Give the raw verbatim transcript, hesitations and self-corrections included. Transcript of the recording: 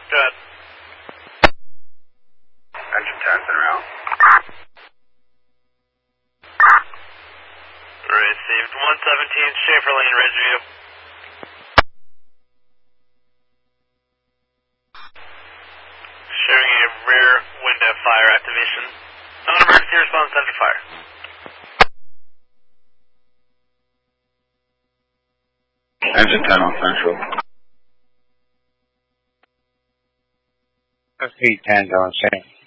Go ahead. Engine ten, center out. Received. one seventeen, Schaefer Lane, Ridgeview. Showing a rear window fire activation. Non-emergency response, center fire. Engine ten on Central. F P ten going Central.